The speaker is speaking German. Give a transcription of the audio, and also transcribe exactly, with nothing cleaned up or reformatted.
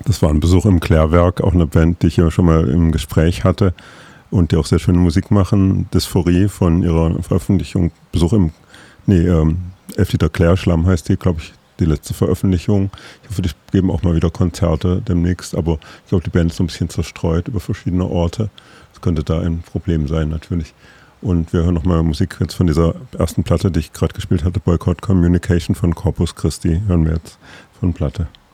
Das war ein Besuch im Klärwerk, auch eine Band, die ich ja schon mal im Gespräch hatte und die auch sehr schöne Musik machen. Dysphorie von ihrer Veröffentlichung, Besuch im, nee, ähm, elf Liter Klärschlamm heißt die, glaube ich, die letzte Veröffentlichung. Ich hoffe, die geben auch mal wieder Konzerte demnächst, aber ich glaube, die Band ist so ein bisschen zerstreut über verschiedene Orte. Das könnte da ein Problem sein, natürlich. Und wir hören nochmal Musik jetzt von dieser ersten Platte, die ich gerade gespielt hatte, Boycott Communication von Corpus Christi, hören wir jetzt von Platte.